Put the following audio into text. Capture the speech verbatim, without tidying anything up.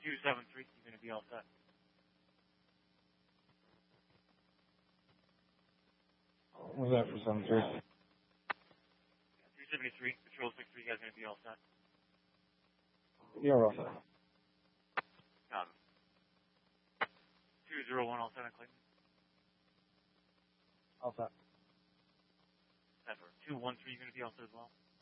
two seven three, you're going to be all set. What was that for seven three? two seventy-three, Patrol six three, you guys are going to be all set. You're all set. Got it. two zero one, all set on Clayton. All set. That's for two one three, you're going to be all set as well.